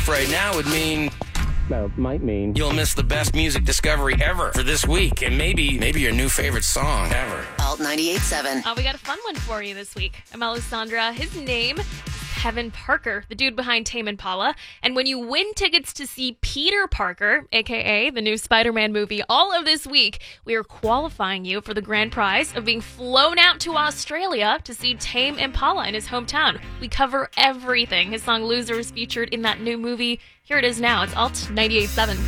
right now would mean... Well, might mean you'll miss the best music discovery ever for this week, and maybe your new favorite song ever. Alt 98.7. We got a fun one for you this week. I'm Alessandra. His name is Kevin Parker, the dude behind Tame Impala. And when you win tickets to see Peter Parker, a.k.a. the new Spider-Man movie, all of this week, we are qualifying you for the grand prize of being flown out to Australia to see Tame Impala in his hometown. We cover everything. His song Loser is featured in that new movie. Here it is now. It's Alt 98.7.